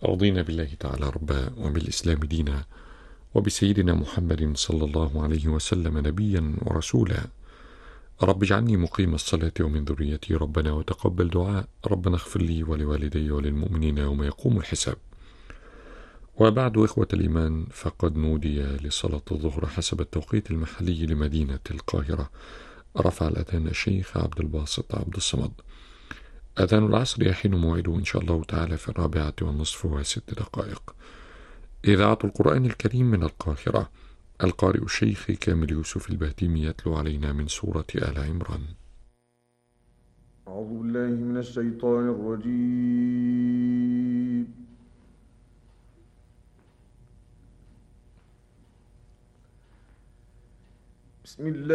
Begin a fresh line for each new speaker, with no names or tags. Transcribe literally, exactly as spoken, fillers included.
رضينا بالله تعالى ربا وبالإسلام دينا وبسيدنا محمد صلى الله عليه وسلم نبيا ورسولا. رب اجعلني مقيم الصلاة ومن ذريتي ربنا وتقبل دعاء. ربنا اغفر لي ولوالدي وللمؤمنين يوم يقوم الحساب. وبعد إخوة الإيمان، فقد نودي لصلاة الظهر حسب التوقيت المحلي لمدينة القاهرة. رفع الأذان الشيخ عبد الباسط عبد الصمد. أذان العصر يحين موعده إن شاء الله تعالى في الرابعة والنصف وست دقائق. إذاعة القرآن الكريم من القاهرة. القارئ الشيخ كامل يوسف البهتيمي يتلو علينا من سورة آل عمران.
أعوذ بالله من الشيطان الرجيم. بسم الله